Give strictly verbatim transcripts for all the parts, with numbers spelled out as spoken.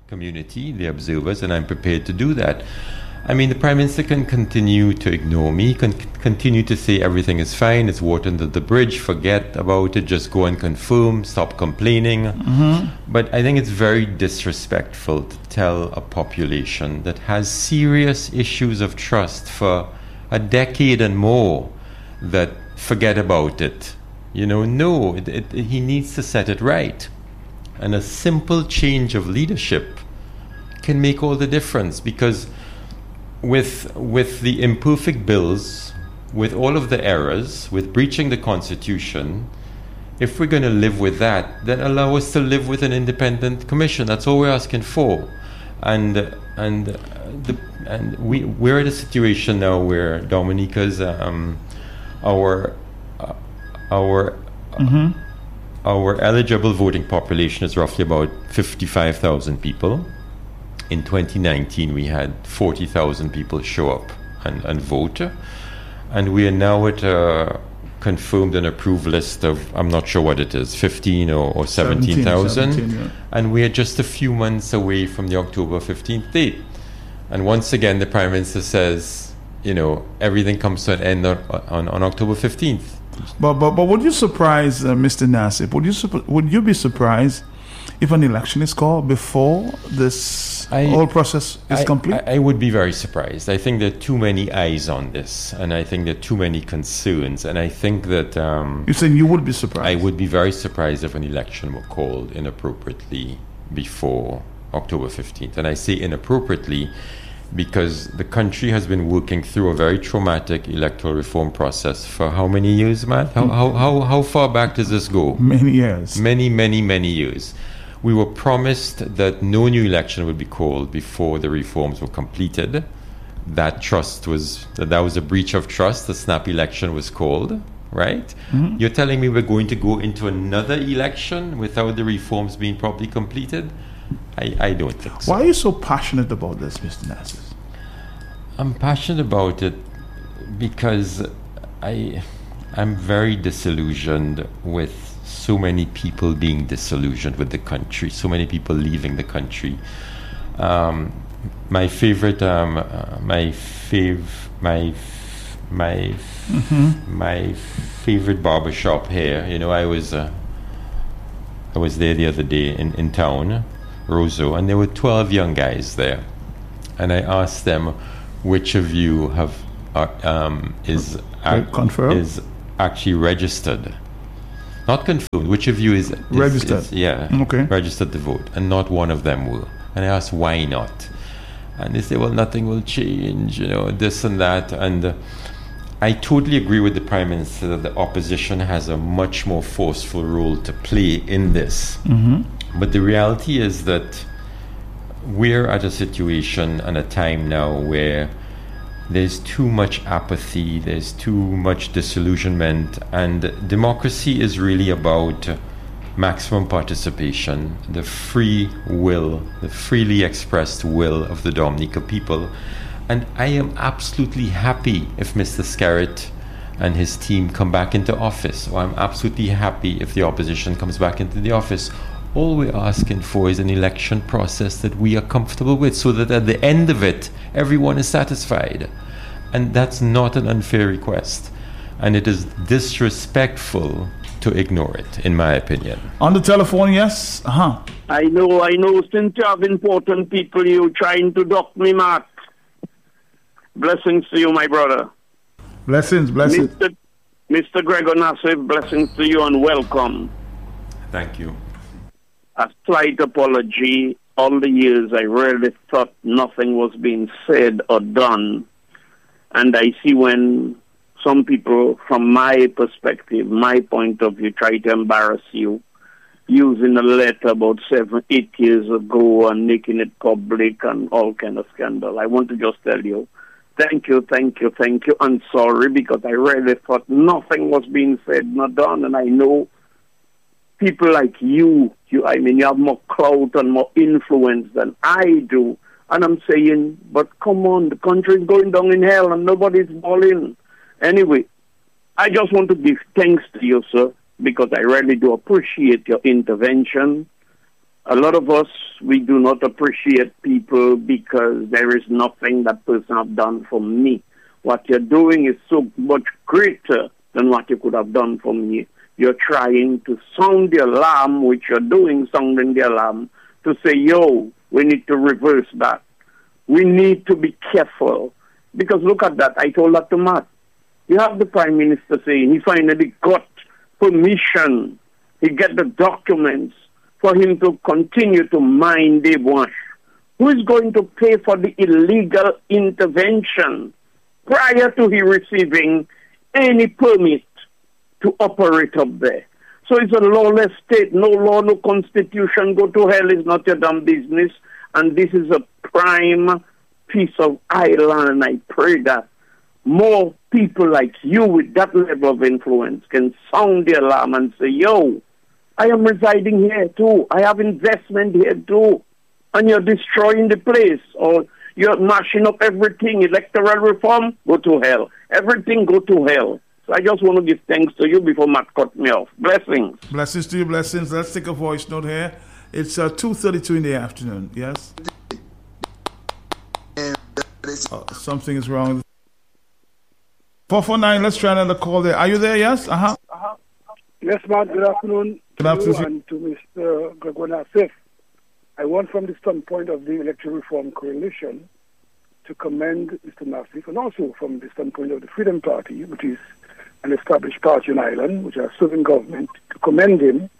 community, the observers, and I'm prepared to do that. I mean, the Prime Minister can continue to ignore me, can c- continue to say everything is fine, it's water under the bridge, forget about it, just go and confirm, stop complaining. Mm-hmm. But I think it's very disrespectful to tell a population that has serious issues of trust for a decade and more that forget about it. You know, no, it, it, he needs to set it right. And a simple change of leadership can make all the difference, because with with the imperfect bills, with all of the errors, with breaching the Constitution, if we're going to live with that, then allow us to live with an independent commission. That's all we're asking for. And and the and we we're in a situation now where Dominica's um, our uh, our Mm-hmm. our eligible voting population is roughly about fifty-five thousand people. In twenty nineteen, we had forty thousand people show up and, and vote. And we are now at a confirmed and approved list of, I'm not sure what it is, fifteen or, or seventeen thousand. Yeah. And we are just a few months away from the October fifteenth date. And once again, the Prime Minister says, you know, everything comes to an end on, on, on October fifteenth. But but but would you surprise uh, Mister Nassif? Would you supp- would you be surprised if an election is called before this I, whole process is I, complete? I, I would be very surprised. I think there are too many eyes on this, and I think there are too many concerns, and I think that um, You're saying you would be surprised? I would be very surprised if an election were called inappropriately before October fifteenth. And I say inappropriately because the country has been working through a very traumatic electoral reform process for how many years, Matt? How, how, how, how far back does this go? Many years. Many, many, many years. We were promised that no new election would be called before the reforms were completed. That trust was, that, that was a breach of trust. The snap election was called, right? Mm-hmm. You're telling me we're going to go into another election without the reforms being properly completed? I, I don't think so. Why are you so passionate about this, Mister Nassif? I'm passionate about it because I, I'm very disillusioned with so many people being disillusioned with the country, so many people leaving the country. Um, my favorite, um, uh, my fav, my, f- my, f- Mm-hmm. my favorite barbershop here. You know, I was, uh, I was there the other day in, in town, Roseau, and there were twelve young guys there, and I asked them, which of you have uh, um, is ac- Confirmed? is actually registered, not confirmed. Which of you is, is Registered. is- yeah, Okay. registered to vote, and not one of them were. And I asked why not, and they say, well, nothing will change, you know, this and that, and. Uh, I totally agree with the Prime Minister that the opposition has a much more forceful role to play in this. Mm-hmm. But the reality is that we're at a situation and a time now where there's too much apathy, there's too much disillusionment, and democracy is really about maximum participation, the free will, the freely expressed will of the Dominica people. And I am absolutely happy if Mister Skerritt and his team come back into office, or I'm absolutely happy if the opposition comes back into the office. All we're asking for is an election process that we are comfortable with, so that at the end of it, everyone is satisfied. And that's not an unfair request. And it is disrespectful to ignore it, in my opinion. On the telephone, yes? Uh-huh. I know, I know, since you have important people, you're trying to duck me, Mark. Blessings to you, my brother. Blessings, blessings. Mister Mister Gregor Nassif, blessings to you and welcome. Thank you. A slight apology. All the years I really thought nothing was being said or done. And I see when some people, from my perspective, my point of view, try to embarrass you, using a letter about seven, eight years ago and making it public and all kind of scandal. I want to just tell you, thank you, thank you, thank you. I'm sorry, because I really thought nothing was being said, not done. And I know people like you, you, I mean, you have more clout and more influence than I do. And I'm saying, but come on, the country is going down in hell and nobody's balling. Anyway, I just want to give thanks to you, sir, because I really do appreciate your intervention. A lot of us, we do not appreciate people because there is nothing that person have done for me. What you're doing is so much greater than what you could have done for me. You're trying to sound the alarm, which you're doing, sounding the alarm, to say, yo, we need to reverse that. We need to be careful. Because look at that. I told that to Matt. You have the Prime Minister saying he finally got permission. He get the documents for him to continue to mine Dave Wash. Who is going to pay for the illegal intervention prior to he receiving any permit to operate up there? So it's a lawless state. No law, no constitution. Go to hell is not your damn business. And this is a prime piece of island. And I pray that more people like you with that level of influence can sound the alarm and say, yo, I am residing here too. I have investment here too. And you're destroying the place. Or you're mashing up everything. Electoral reform, go to hell. Everything, go to hell. So I just want to give thanks to you before Matt cut me off. Blessings. Blessings to you, blessings. Let's take a voice note here. It's uh, two thirty-two in the afternoon. Yes? Uh, something is wrong. four four nine, let's try another call there. Are you there? Yes? Uh-huh. Uh-huh. Yes, Matt. Good afternoon. Good afternoon. To you and to Mister Gregoire Nassif. I want, from the standpoint of the Electoral Reform Coalition, to commend Mister Nassif, and also from the standpoint of the Freedom Party, which is an established party in Ireland, which are serving government, to commend him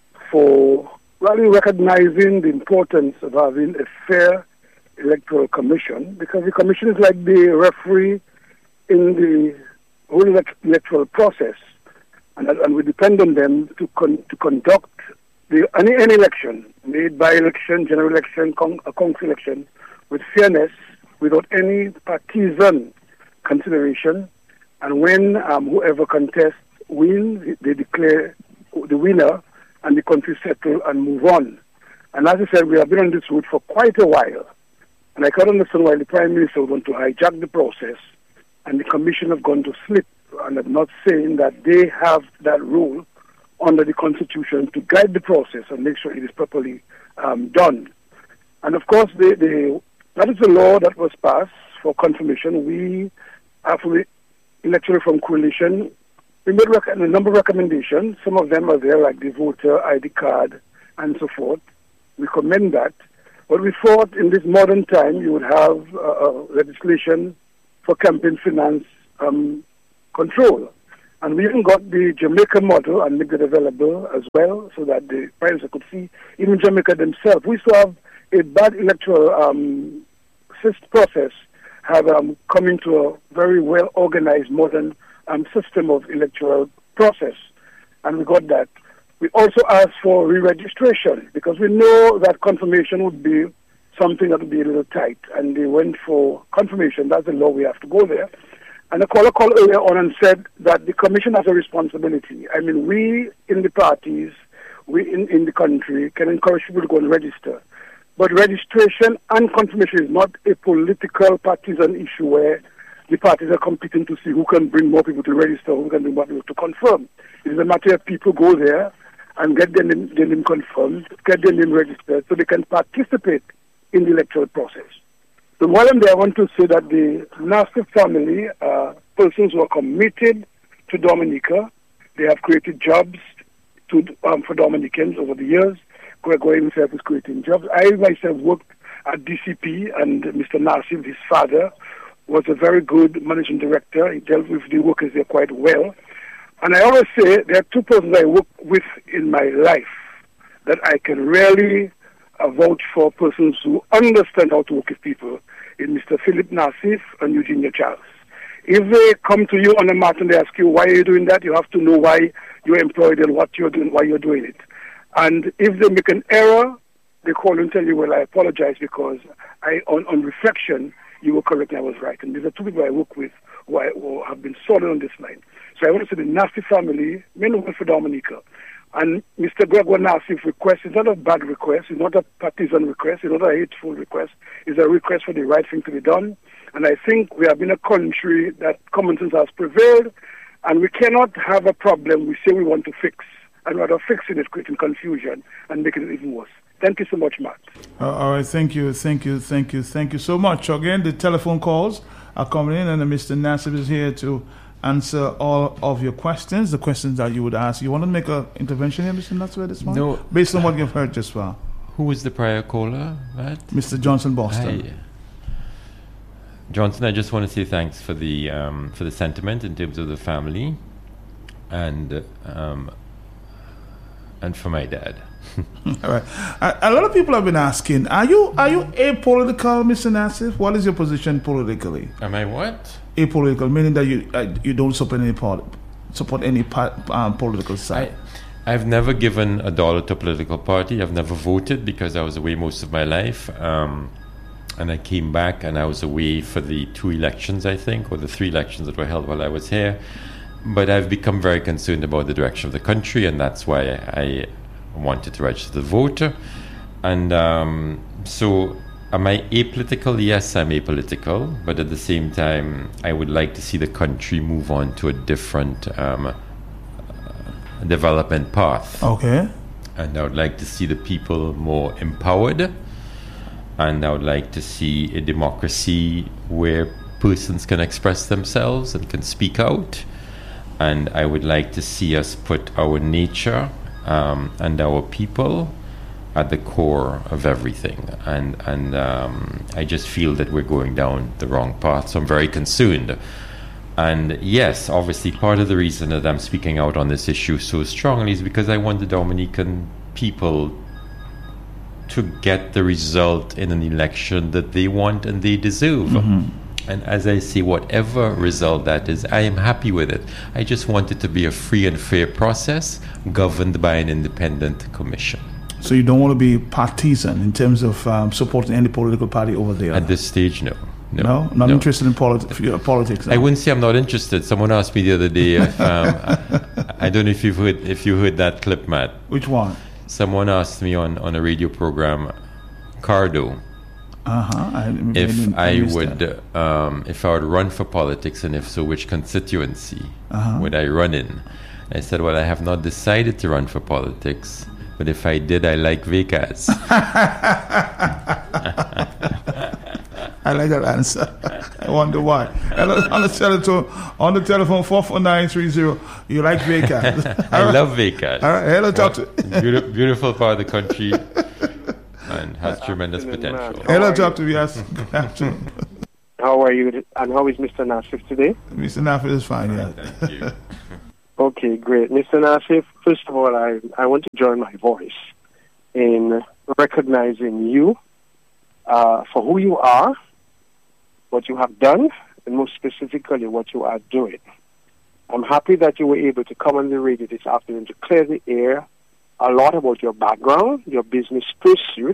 for really recognizing the importance of having a fair electoral commission, because the commission is like the referee in the whole elect- electoral process. And, and we depend on them to con- to conduct the, any, any election, made by election, general election, con- a council election, with fairness, without any partisan consideration. And when um, whoever contests wins, they declare the winner, and the country settle and move on. And as I said, we have been on this route for quite a while. And I can't understand why the Prime Minister would want to hijack the process, and the Commission have gone to sleep. And I'm not saying that they have that role under the Constitution to guide the process and make sure it is properly um, done. And of course, they, they, that is the law that was passed for confirmation. We, after the Electoral Reform Coalition, we made rec- a number of recommendations. Some of them are there, like the voter I D card and so forth. We commend that. But we thought in this modern time you would have uh, uh, legislation for campaign finance um, control. And we even got the Jamaica model and make it available as well, so that the Prime Minister could see even Jamaica themselves. We still have a bad electoral um, process, have um, come into a very well organized modern um, system of electoral process. And we got that. We also asked for re-registration, because we know that confirmation would be something that would be a little tight. And they went for confirmation. That's the law. We have to go there. And the caller called earlier on and said that the Commission has a responsibility. I mean, we in the parties, we in, in the country can encourage people to go and register. But registration and confirmation is not a political partisan issue where the parties are competing to see who can bring more people to register, who can bring more people to confirm. It is a matter of people go there and get their name, their name confirmed, get their name registered, so they can participate in the electoral process. So while I'm there, I want to say that the Nassif family are persons who are committed to Dominica. They have created jobs to, um, for Dominicans over the years. Gregoire himself is creating jobs. I myself worked at D C P, and Mister Nassif, his father, was a very good managing director. He dealt with the workers there quite well. And I always say there are two persons I work with in my life that I can really uh, vouch for, persons who understand how to work with people, in Mister Philip Nassif and Eugenia Charles. If they come to you on a matter and they ask you, why are you doing that? You have to know why you're employed and what you're doing, why you're doing it. And if they make an error, they call you and tell you, well, I apologize because I, on, on reflection, you were correct and I was right. And these are two people I work with who, I, who have been solid on this line. So I want to say the Nassif family, men who work for Dominica. And Mister Gregoire Nassif's request is not a bad request, it's not a partisan request, it's not a hateful request, it's a request for the right thing to be done. And I think we have been a country that common sense has prevailed, and we cannot have a problem we say we want to fix, and rather fixing it, creating confusion and making it even worse. Thank you so much, Matt. Uh, all right, thank you, thank you, thank you, thank you so much. Again, the telephone calls are coming in, and Mister Nassif is here to answer all of your questions, the questions that you would ask. You want to make an intervention here, Mister Nassif, this morning? No. Based on what you've heard just far. Who was the prior caller, Matt? Mister Johnson Boston. Hi. Johnson, I just want to say thanks for the um, for the sentiment in terms of the family, and um, and for my dad. All right. A, a lot of people have been asking, are you are you apolitical, Mister Nassif? What is your position politically? Am I what? Apolitical, meaning that you uh, you don't support any part, support any part, um, political side. I, I've never given a dollar to a political party. I've never voted because I was away most of my life. Um, and I came back and I was away for the two elections, I think, or the three elections that were held while I was here. But I've become very concerned about the direction of the country, and that's why I, I wanted to register the voter. And um, so, am I apolitical? Yes, I'm apolitical. But at the same time, I would like to see the country move on to a different um, uh, development path. Okay. And I would like to see the people more empowered. And I would like to see a democracy where persons can express themselves and can speak out. And I would like to see us put our nature um, and our people at the core of everything. And, and um, I just feel that we're going down the wrong path. So I'm very concerned. And yes, obviously, part of the reason that I'm speaking out on this issue so strongly is because I want the Dominican people to get the result in an election that they want and they deserve. Mm-hmm. And as I say, whatever result that is, I am happy with it. I just want it to be a free and fair process governed by an independent commission. So you don't want to be partisan in terms of um, supporting any political party over there? At this stage, no. No, no? Not no. interested in politi- politics? No? I wouldn't say I'm not interested. Someone asked me the other day, if, um, I, I don't know if you've heard, if you heard that clip, Matt. Which one? Someone asked me on, on a radio program, Cardo, uh-huh. I, if I, I would um, if I would run for politics, and if so, which constituency uh-huh. would I run in? I said, well, I have not decided to run for politics, but if I did, I like Vegas. I like that answer. I wonder why. On the telephone, on the telephone, four four nine three zero. You like Vegas? I right. love Vegas. All right, hello, talk to beautiful, beautiful part of the country, and has tremendous potential. Hello, talk to me. Yes. How are you? And how is Mister Nassif today? Mister Nassif is fine. Yeah. Thank you. Okay, great, Mister Nassif. First of all, I I want to join my voice in recognizing you uh, for who you are, what you have done, and most specifically what you are doing. I'm happy that you were able to come on the radio this afternoon to clear the air a lot about your background, your business pursuit,